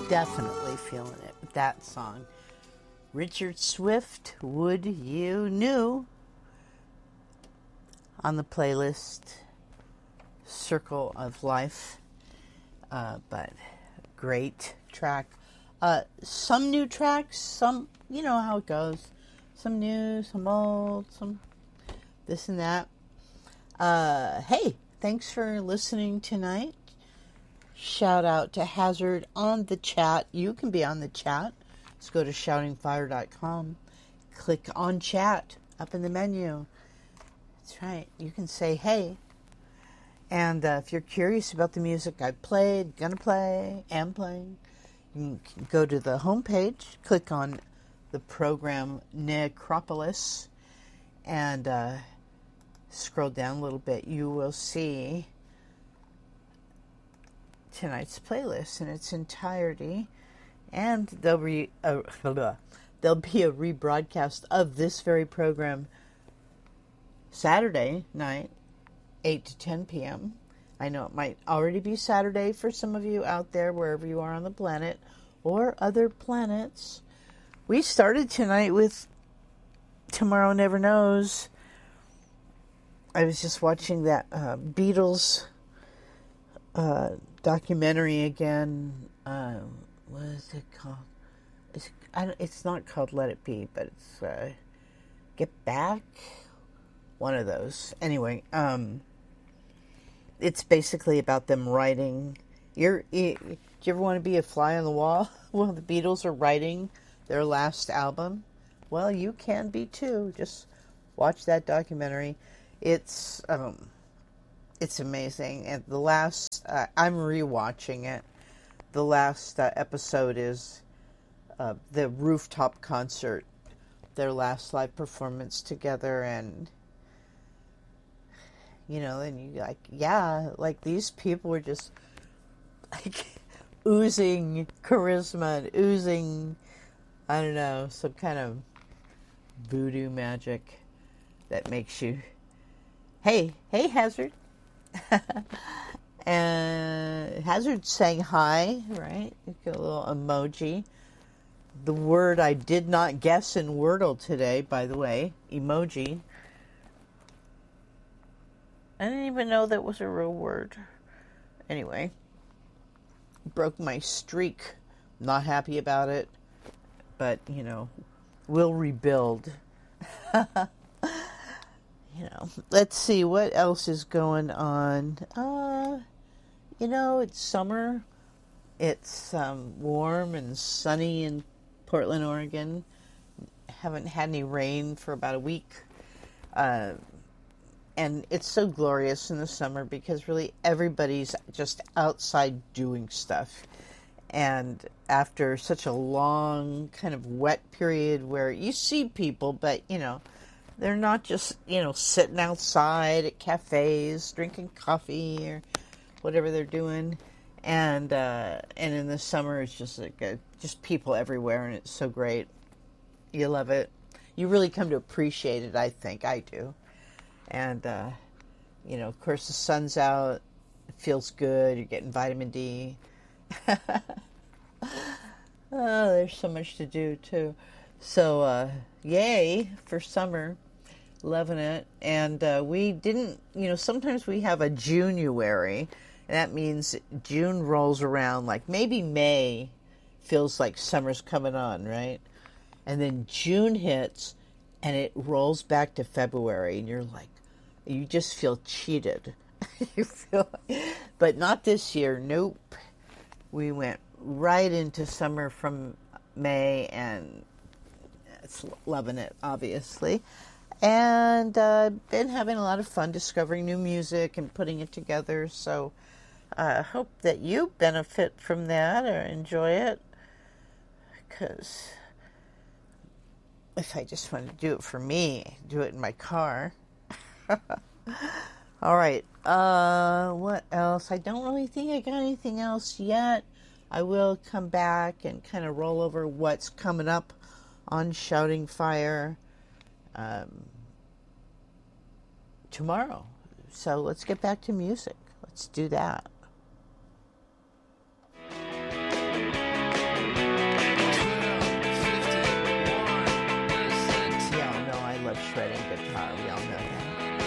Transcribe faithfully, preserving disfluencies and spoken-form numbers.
Definitely feeling it with that song. Richard Swift, Would You Knew, on the playlist Circle of Life. Uh, but great track. Uh, some new tracks, some, you know how it goes. Some new, some old, some this and that. Uh, hey, thanks for listening tonight. Shout out to Hazard on the chat. You can be on the chat. Let's go to shouting fire dot com. Click on chat up in the menu. That's right. You can say hey. And uh, if you're curious about the music I played, gonna play, am playing, you can go to the homepage, click on the program Necropolis, and uh, scroll down a little bit. You will see tonight's playlist in its entirety, and there'll be a, there'll be a rebroadcast of this very program Saturday night, eight to ten p.m. I know it might already be Saturday for some of you out there, wherever you are on the planet, or other planets. We started tonight with Tomorrow Never Knows. I was just watching that uh, Beatles uh, documentary again. Uh, what is it called? It's, I don't, it's not called Let It Be, but it's uh, Get Back. One of those. Anyway, um, it's basically about them writing. You're, you, do you ever want to be a fly on the wall? Well, the Beatles are writing their last album. Well, you can be too. Just watch that documentary. It's um, it's amazing. And the last, uh, I'm rewatching it. The last uh, episode is uh, the rooftop concert, their last live performance together, and you know, and you like, yeah, like these people were just like oozing charisma, and oozing, I don't know, some kind of voodoo magic that makes you, hey, hey, Hazard. And Hazard saying hi, right? You get a little emoji. The word I did not guess in Wordle today, by the way, emoji. I didn't even know that was a real word. Anyway, broke my streak. Not happy about it, but, you know, we'll rebuild. You know, let's see what else is going on. Uh, you know, it's summer. It's um, warm and sunny in Portland, Oregon. Haven't had any rain for about a week. Uh, and it's so glorious in the summer because really everybody's just outside doing stuff. And after such a long kind of wet period where you see people, but, you know, they're not just, you know, sitting outside at cafes, drinking coffee or whatever they're doing. And uh, and in the summer, it's just like a, just people everywhere, and it's so great. You love it. You really come to appreciate it, I think. I do. And, uh, you know, of course, the sun's out. It feels good. You're getting vitamin D. Oh, there's so much to do, too. So, uh, yay for summer. Loving it. And uh, we didn't, you know, sometimes we have a January, and that means June rolls around, like maybe May feels like summer's coming on, right? And then June hits, and it rolls back to February, and you're like, you just feel cheated. You feel, but not this year. Nope. We went right into summer from May, and it's loving it, obviously. And uh, been having a lot of fun discovering new music and putting it together. So I uh, hope that you benefit from that or enjoy it. Because if I just want to do it for me, do it in my car. All right. Uh, what else? I don't really think I got anything else yet. I will come back and kind of roll over what's coming up on Shouting Fire um, tomorrow. So let's get back to music. Let's do that. love shredding guitar. We all know that.